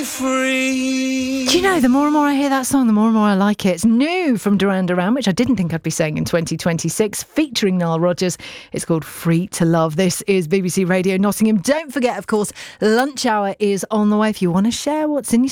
Free. Do you know, the more and more I hear that song, the more and more I like it. It's new from Duran Duran, which I didn't think I'd be saying in 2026, featuring Nile Rodgers. It's called Free to Love. This is BBC Radio Nottingham. Don't forget, of course, lunch hour is on the way. If you want to share what's in your